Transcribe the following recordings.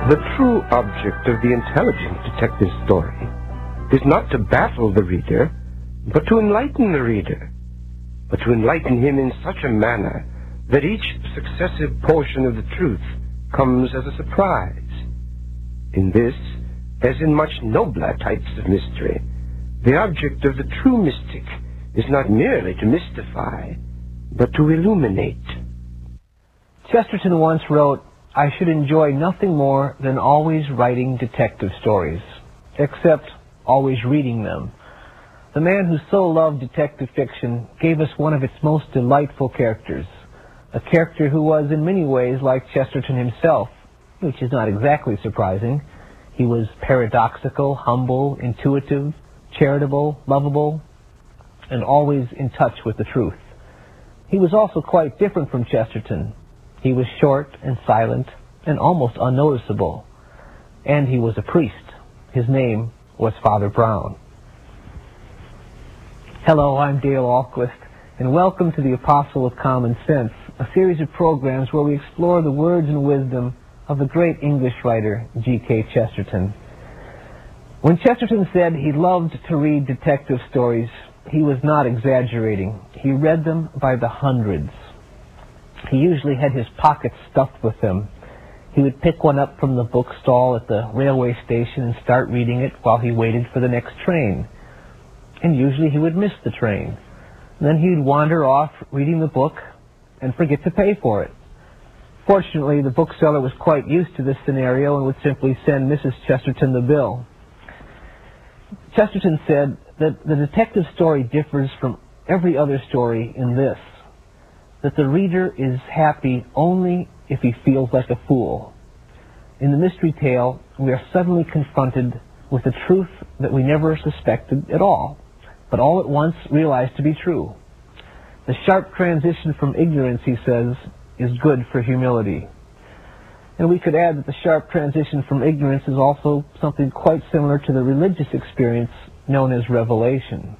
The true object of the intelligent detective story is not to baffle the reader, but to enlighten the reader, but to enlighten him in such a manner that each successive portion of the truth comes as a surprise. In this, as in much nobler types of mystery, the object of the true mystic is not merely to mystify, but to illuminate. Chesterton once wrote, "I should enjoy nothing more than always writing detective stories, except always reading them." The man who so loved detective fiction gave us one of its most delightful characters, a character who was in many ways like Chesterton himself, which is not exactly surprising. He was paradoxical, humble, intuitive, charitable, lovable, and always in touch with the truth. He was also quite different from Chesterton. He was short and silent and almost unnoticeable. And he was a priest. His name was Father Brown. Hello, I'm Dale Ahlquist, and welcome to the Apostle of Common Sense, a series of programs where we explore the words and wisdom of the great English writer G.K. Chesterton. When Chesterton said he loved to read detective stories, he was not exaggerating. He read them by the hundreds. He usually had his pockets stuffed with them. He would pick one up from the bookstall at the railway station and start reading it while he waited for the next train. And usually he would miss the train. Then he'd wander off reading the book and forget to pay for it. Fortunately, the bookseller was quite used to this scenario and would simply send Mrs. Chesterton the bill. Chesterton said that the detective story differs from every other story in this, that the reader is happy only if he feels like a fool. In the mystery tale, we are suddenly confronted with a truth that we never suspected at all, but all at once realized to be true. The sharp transition from ignorance, he says, is good for humility. And we could add that the sharp transition from ignorance is also something quite similar to the religious experience known as revelation.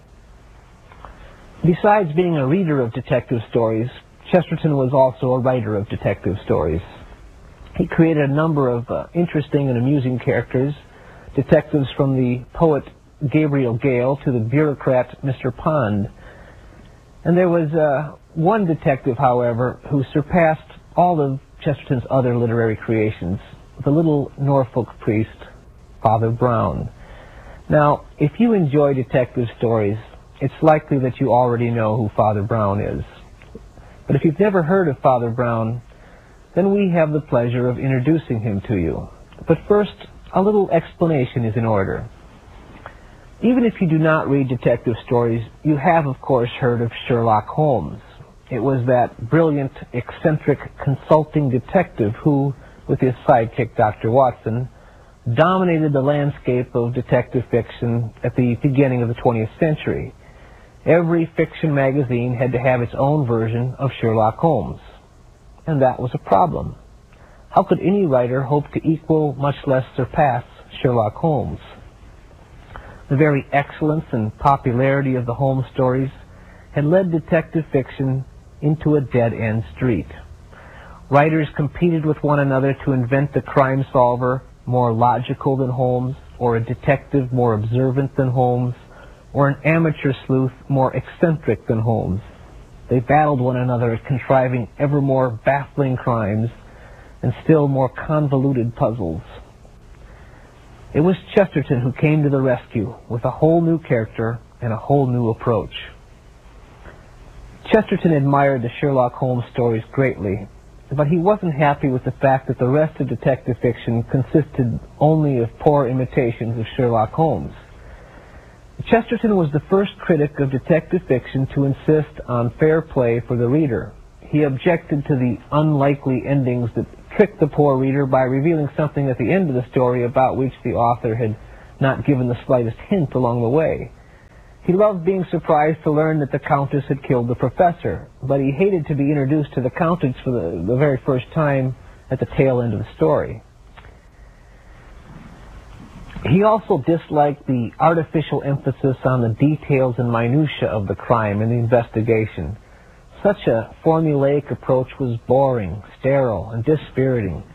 Besides being a reader of detective stories, Chesterton was also a writer of detective stories. He created a number of interesting and amusing characters, detectives from the poet Gabriel Gale to the bureaucrat Mr. Pond. And there was one detective, however, who surpassed all of Chesterton's other literary creations, the little Norfolk priest, Father Brown. Now, if you enjoy detective stories, it's likely that you already know who Father Brown is. But if you've never heard of Father Brown, then we have the pleasure of introducing him to you. But first, a little explanation is in order. Even if you do not read detective stories, you have, of course, heard of Sherlock Holmes. It was that brilliant, eccentric, consulting detective who, with his sidekick, Dr. Watson, dominated the landscape of detective fiction at the beginning of the 20th century. Every fiction magazine had to have its own version of Sherlock Holmes. And that was a problem. How could any writer hope to equal, much less surpass, Sherlock Holmes? The very excellence and popularity of the Holmes stories had led detective fiction into a dead-end street. Writers competed with one another to invent a crime solver more logical than Holmes, or a detective more observant than Holmes, or an amateur sleuth more eccentric than Holmes. They battled one another at contriving ever more baffling crimes and still more convoluted puzzles. It was Chesterton who came to the rescue with a whole new character and a whole new approach. Chesterton admired the Sherlock Holmes stories greatly, but he wasn't happy with the fact that the rest of detective fiction consisted only of poor imitations of Sherlock Holmes. Chesterton was the first critic of detective fiction to insist on fair play for the reader. He objected to the unlikely endings that tricked the poor reader by revealing something at the end of the story about which the author had not given the slightest hint along the way. He loved being surprised to learn that the Countess had killed the professor, but he hated to be introduced to the Countess for the very first time at the tail end of the story. He also disliked the artificial emphasis on the details and minutiae of the crime and the investigation. Such a formulaic approach was boring, sterile, and dispiriting.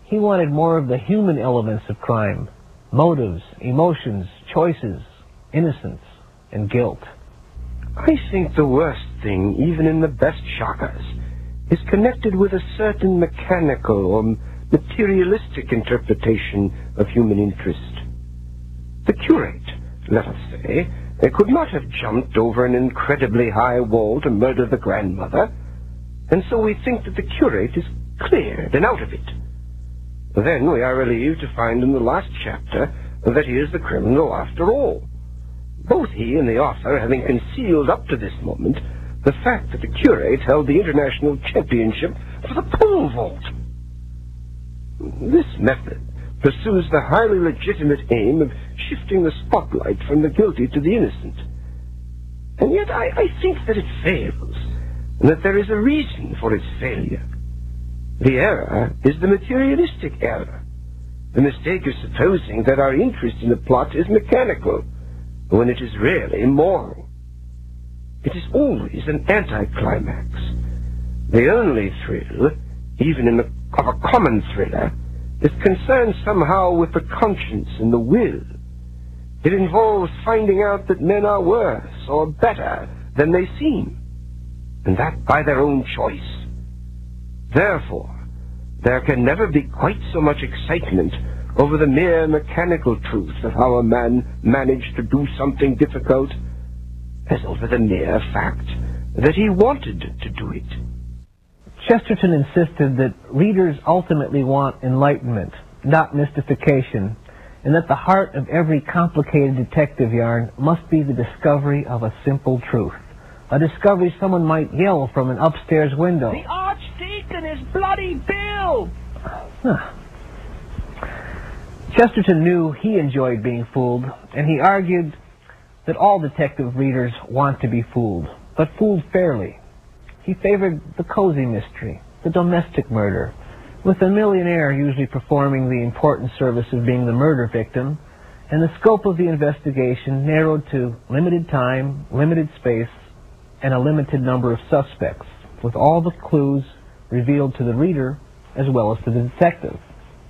He wanted more of the human elements of crime: motives, emotions, choices, innocence, and guilt. I think the worst thing, even in the best shockers, is connected with a certain mechanical or materialistic interpretation of human interest. The curate, let us say, could not have jumped over an incredibly high wall to murder the grandmother, and so we think that the curate is cleared and out of it. Then we are relieved to find in the last chapter that he is the criminal after all, both he and the author having concealed up to this moment the fact that the curate held the international championship for the pole vault. This method pursues the highly legitimate aim of shifting the spotlight from the guilty to the innocent. And yet I think that it fails, and that there is a reason for its failure. The error is the materialistic error, the mistake of supposing that our interest in the plot is mechanical, when it is really moral. It is always an anticlimax. The only thrill, even of a common thriller, is concerned somehow with the conscience and the will. It involves finding out that men are worse or better than they seem, and that by their own choice. Therefore, there can never be quite so much excitement over the mere mechanical truth of how a man managed to do something difficult as over the mere fact that he wanted to do it. Chesterton insisted that readers ultimately want enlightenment, not mystification, and that the heart of every complicated detective yarn must be the discovery of a simple truth, a discovery someone might yell from an upstairs window. The Archdeacon is bloody Bill! Chesterton knew he enjoyed being fooled, and he argued that all detective readers want to be fooled, but fooled fairly. He favored the cozy mystery, the domestic murder, with the millionaire usually performing the important service of being the murder victim, and the scope of the investigation narrowed to limited time, limited space, and a limited number of suspects, with all the clues revealed to the reader as well as to the detective.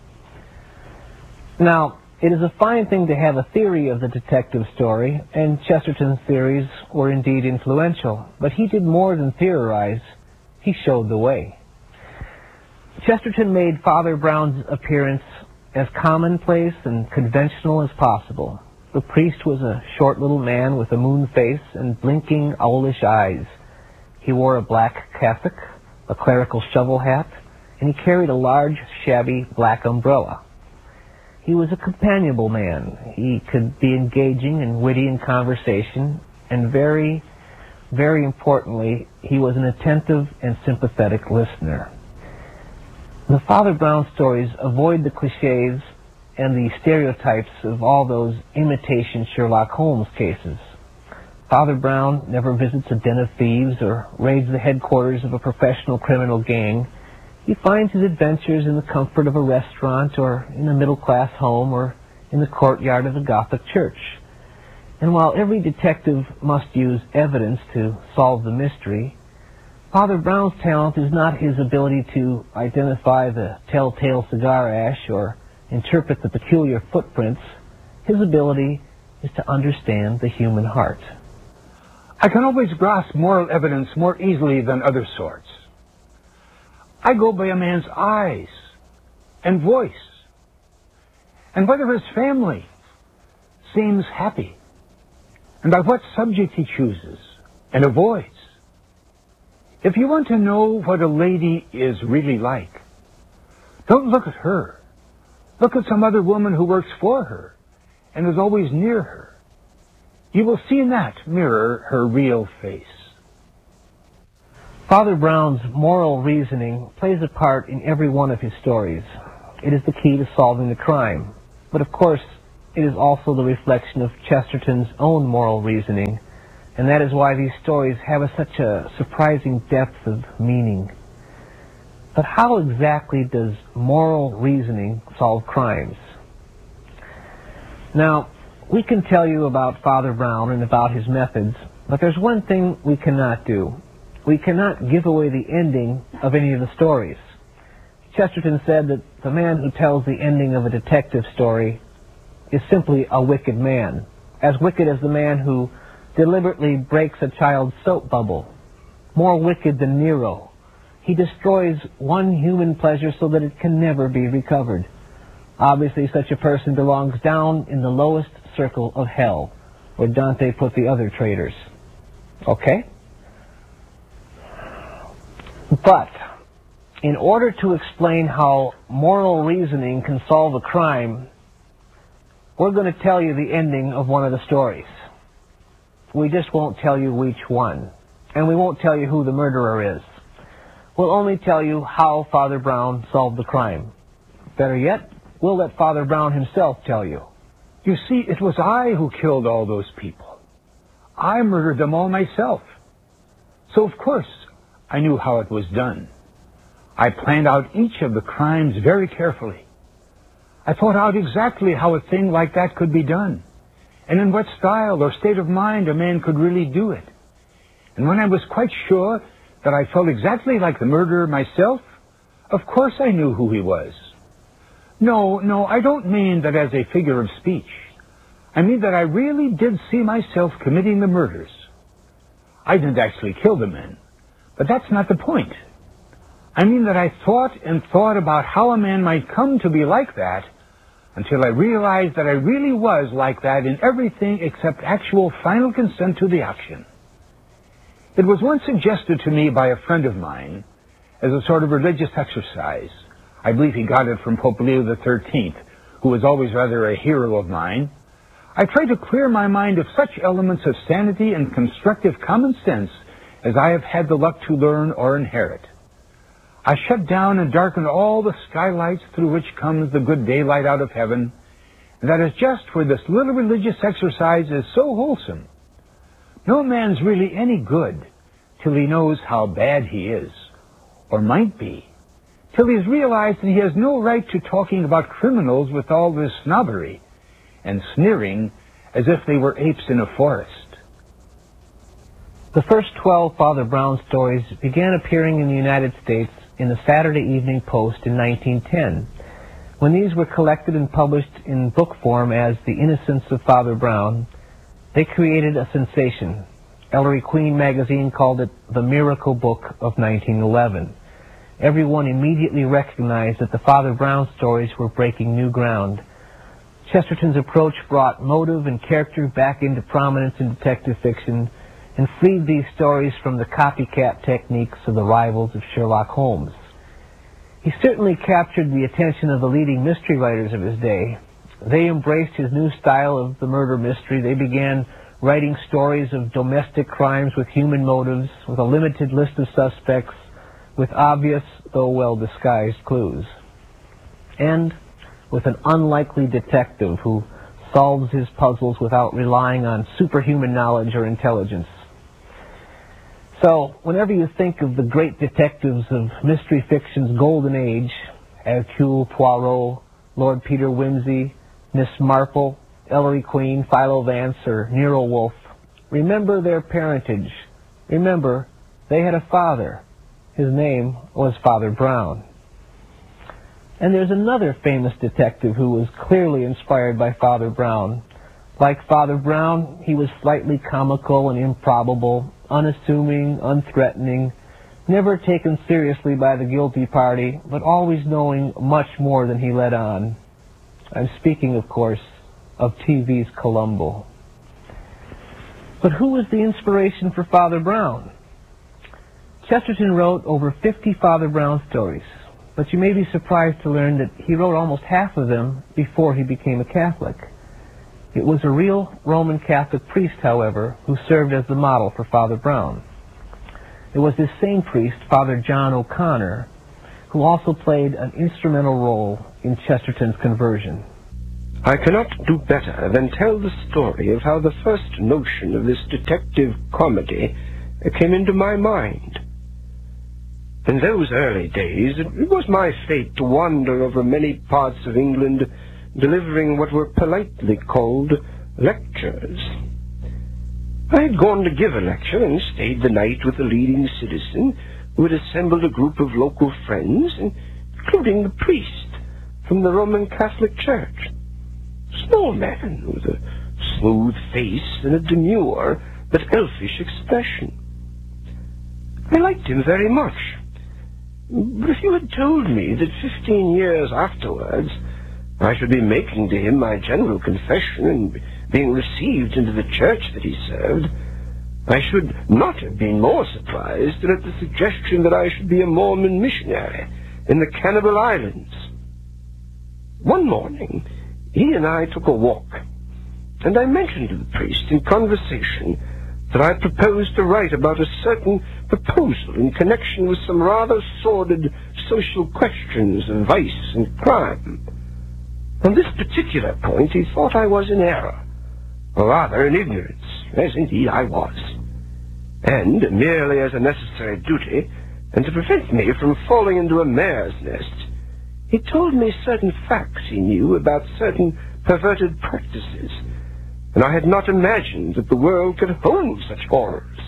Now, it is a fine thing to have a theory of the detective story, and Chesterton's theories were indeed influential, but he did more than theorize. He showed the way. Chesterton made Father Brown's appearance as commonplace and conventional as possible. The priest was a short little man with a moon face and blinking owlish eyes. He wore a black cassock, a clerical shovel hat, and he carried a large, shabby black umbrella. He was a companionable man. He could be engaging and witty in conversation, and very, very importantly, he was an attentive and sympathetic listener. The Father Brown stories avoid the cliches and the stereotypes of all those imitation Sherlock Holmes cases. Father Brown never visits a den of thieves or raids the headquarters of a professional criminal gang. He finds his adventures in the comfort of a restaurant or in a middle-class home or in the courtyard of a Gothic church. And while every detective must use evidence to solve the mystery, Father Brown's talent is not his ability to identify the telltale cigar ash or interpret the peculiar footprints. His ability is to understand the human heart. I can always grasp moral evidence more easily than other sorts. I go by a man's eyes and voice, and whether his family seems happy, and by what subject he chooses and avoids. If you want to know what a lady is really like, don't look at her. Look at some other woman who works for her and is always near her. You will see in that mirror her real face. Father Brown's moral reasoning plays a part in every one of his stories. It is the key to solving the crime. But of course, it is also the reflection of Chesterton's own moral reasoning, and that is why these stories have such a surprising depth of meaning. But how exactly does moral reasoning solve crimes? Now, we can tell you about Father Brown and about his methods, but there's one thing we cannot do. We cannot give away the ending of any of the stories. Chesterton said that the man who tells the ending of a detective story is simply a wicked man, as wicked as the man who deliberately breaks a child's soap bubble, more wicked than Nero. He destroys one human pleasure so that it can never be recovered. Obviously, such a person belongs down in the lowest circle of hell, where Dante put the other traitors. Okay? But in order to explain how moral reasoning can solve a crime, we're going to tell you the ending of one of the stories. We just won't tell you which one. And we won't tell you who the murderer is. We'll only tell you how Father Brown solved the crime. Better yet, we'll let Father Brown himself tell you. You see, it was I who killed all those people. I murdered them all myself. So, of course, I knew how it was done. I planned out each of the crimes very carefully. I thought out exactly how a thing like that could be done, and in what style or state of mind a man could really do it. And when I was quite sure that I felt exactly like the murderer myself, of course I knew who he was. No, I don't mean that as a figure of speech. I mean that I really did see myself committing the murders. I didn't actually kill the men, but that's not the point. I mean that I thought and thought about how a man might come to be like that until I realized that I really was like that in everything except actual final consent to the action. It was once suggested to me by a friend of mine as a sort of religious exercise. I believe he got it from Pope Leo XIII, who was always rather a hero of mine. I tried to clear my mind of such elements of sanity and constructive common sense as I have had the luck to learn or inherit. I shut down and darkened all the skylights through which comes the good daylight out of heaven, and that is just where this little religious exercise is so wholesome. No man's really any good till he knows how bad he is, or might be, till he's realized that he has no right to talking about criminals with all this snobbery and sneering as if they were apes in a forest. The first 12 Father Brown stories began appearing in the United States in the Saturday Evening Post in 1910. When these were collected and published in book form as The Innocents of Father Brown, they created a sensation. Ellery Queen magazine called it the Miracle Book of 1911. Everyone immediately recognized that the Father Brown stories were breaking new ground. Chesterton's approach brought motive and character back into prominence in detective fiction and freed these stories from the copycat techniques of the rivals of Sherlock Holmes. He certainly captured the attention of the leading mystery writers of his day. They embraced his new style of the murder mystery. They began writing stories of domestic crimes with human motives, with a limited list of suspects, with obvious, though well-disguised, clues. And with an unlikely detective who solves his puzzles without relying on superhuman knowledge or intelligence. So, whenever you think of the great detectives of mystery fiction's golden age, Hercule Poirot, Lord Peter Wimsey, Miss Marple, Ellery Queen, Philo Vance, or Nero Wolfe, remember their parentage. Remember, they had a father. His name was Father Brown. And there's another famous detective who was clearly inspired by Father Brown. Like Father Brown, he was slightly comical and improbable, unassuming, unthreatening, never taken seriously by the guilty party, but always knowing much more than he let on. I'm speaking, of course, of TV's Columbo. But who was the inspiration for Father Brown? Chesterton wrote over 50 Father Brown stories, but you may be surprised to learn that he wrote almost half of them before he became a Catholic. It was a real Roman Catholic priest, however, who served as the model for Father Brown. It was this same priest, Father John O'Connor, who also played an instrumental role in Chesterton's conversion. I cannot do better than tell the story of how the first notion of this detective comedy came into my mind. In those early days, it was my fate to wander over many parts of England, delivering what were politely called lectures. I had gone to give a lecture and stayed the night with a leading citizen who had assembled a group of local friends and including the priest from the Roman Catholic Church. Small man with a smooth face and a demure but elfish expression. I liked him very much. But if you had told me that 15 years afterwards I should be making to him my general confession and being received into the church that he served, I should not have been more surprised than at the suggestion that I should be a Mormon missionary in the Cannibal Islands. One morning, he and I took a walk, and I mentioned to the priest in conversation that I proposed to write about a certain proposal in connection with some rather sordid social questions of vice and crime. On this particular point, he thought I was in error, or rather in ignorance, as indeed I was. And, merely as a necessary duty, and to prevent me from falling into a mare's nest, he told me certain facts he knew about certain perverted practices, and I had not imagined that the world could hold such horrors.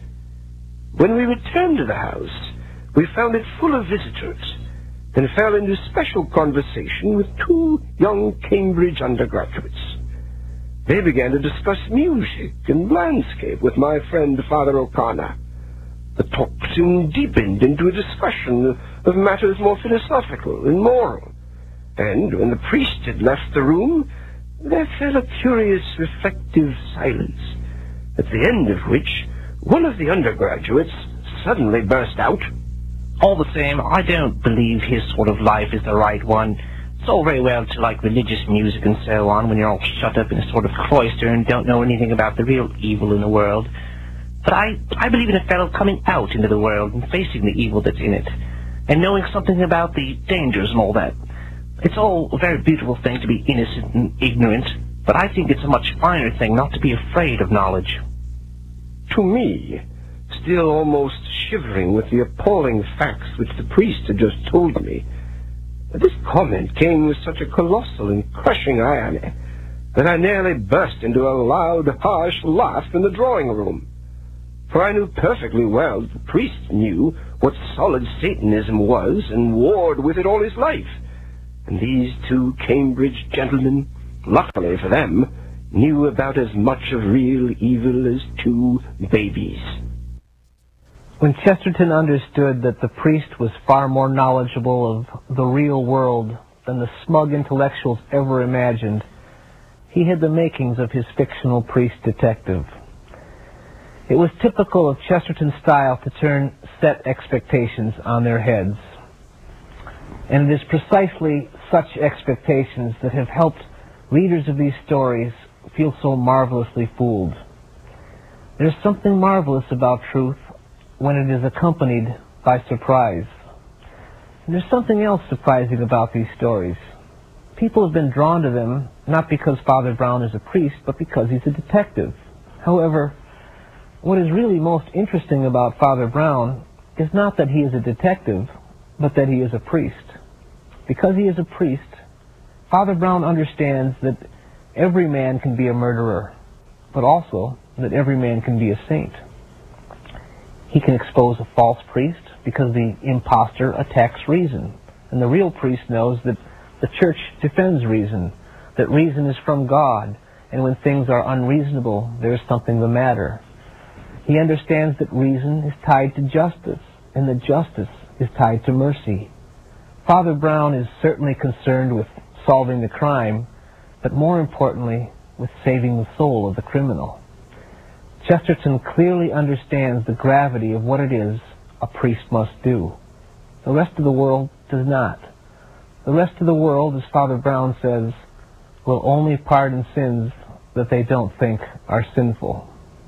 When we returned to the house, we found it full of visitors, and fell into special conversation with two young Cambridge undergraduates. They began to discuss music and landscape with my friend Father O'Connor. The talk soon deepened into a discussion of matters more philosophical and moral, and when the priest had left the room, there fell a curious reflective silence, at the end of which one of the undergraduates suddenly burst out, "All the same, I don't believe his sort of life is the right one. It's all very well to like religious music and so on when you're all shut up in a sort of cloister and don't know anything about the real evil in the world. But I believe in a fellow coming out into the world and facing the evil that's in it, and knowing something about the dangers and all that. It's all a very beautiful thing to be innocent and ignorant, but I think it's a much finer thing not to be afraid of knowledge." To me, still almost shivering with the appalling facts which the priest had just told me, this comment came with such a colossal and crushing irony that I nearly burst into a loud, harsh laugh in the drawing room. For I knew perfectly well that the priest knew what solid Satanism was and warred with it all his life, and these two Cambridge gentlemen, luckily for them, knew about as much of real evil as two babies. When Chesterton understood that the priest was far more knowledgeable of the real world than the smug intellectuals ever imagined, he had the makings of his fictional priest detective. It was typical of Chesterton's style to turn set expectations on their heads. And it is precisely such expectations that have helped readers of these stories feel so marvelously fooled. There's something marvelous about truth when it is accompanied by surprise. And there's something else surprising about these stories. People have been drawn to them not because Father Brown is a priest, but because he's a detective. However, what is really most interesting about Father Brown is not that he is a detective, but that he is a priest. Because he is a priest, Father Brown understands that every man can be a murderer, but also that every man can be a saint. He can expose a false priest because the impostor attacks reason, and the real priest knows that the church defends reason, that reason is from God, and when things are unreasonable, there is something the matter. He understands that reason is tied to justice, and that justice is tied to mercy. Father Brown is certainly concerned with solving the crime, but more importantly, with saving the soul of the criminal. Chesterton clearly understands the gravity of what it is a priest must do. The rest of the world does not. The rest of the world, as Father Brown says, will only pardon sins that they don't think are sinful.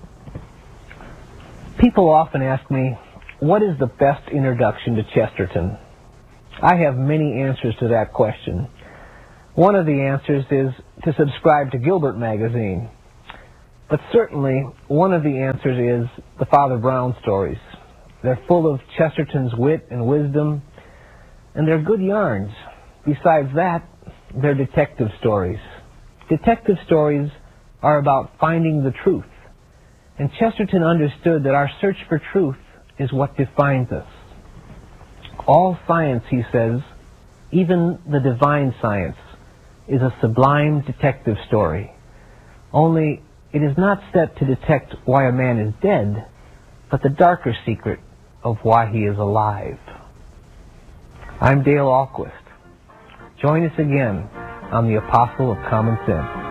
People often ask me, what is the best introduction to Chesterton? I have many answers to that question. One of the answers is to subscribe to Gilbert magazine. But certainly, one of the answers is the Father Brown stories. They're full of Chesterton's wit and wisdom, and they're good yarns. Besides that, they're detective stories. Detective stories are about finding the truth. And Chesterton understood that our search for truth is what defines us. All science, he says, Even the divine science is a sublime detective story. Only it is not set to detect why a man is dead, but the darker secret of why he is alive. I'm Dale Ahlquist. Join us again on The Apostle of Common Sense.